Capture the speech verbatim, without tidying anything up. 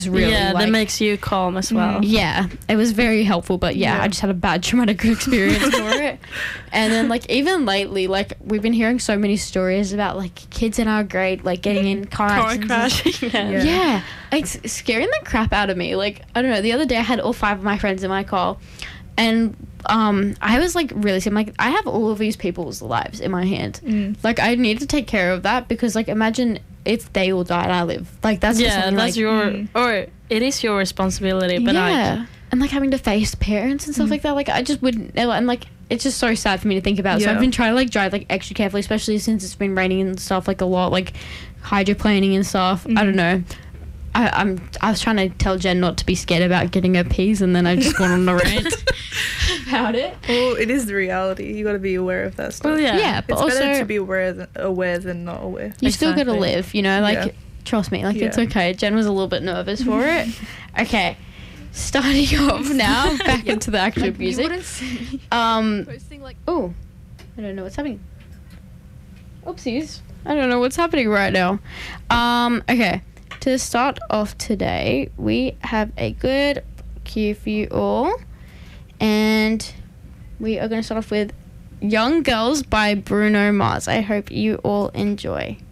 really yeah, like, that makes you calm as well. yeah, it was very helpful, but yeah, Yeah. I just had a bad traumatic experience for it. And then like even lately, like we've been hearing so many stories about like kids in our grade like getting in car, Car accidents. crashing. Yeah. Yeah. Yeah, it's scaring the crap out of me. Like I don't know, the other day I had all five of my friends in my car, and um I was like really sick. Like I have all of these people's lives in my hand. Mm. Like I need to take care of that, because like imagine if they all die and I live. Like that's just Yeah, something, that's like, your Mm. or it is your responsibility, but yeah, like and like having to face parents and stuff Mm. like that. Like I just wouldn't. And like it's just so sad for me to think about. So Yeah. I've been trying to like drive like extra carefully, especially since it's been raining and stuff like a lot, like hydroplaning and stuff. I don't Mhm. know. I, I'm. I was trying to tell Jen not to be scared about getting her P's, and then I just went on a rant about it. Well, it is the reality. You got to be aware of that stuff. well, yeah. Yeah, but It's also better to be aware than, aware than not aware. you still got to Exactly. live. You know, like Yeah. trust me, like it's Yeah. okay. Jen was a little bit nervous for it. Okay, starting off now, back into the actual Like, you music. wouldn't see Um. posting like Oh, I don't know what's happening. Oopsies. I don't know what's happening right now. Um, okay. To start off today, we have a good cue for you all. And we are going to start off with Young Girls by Bruno Mars. I hope you all enjoy.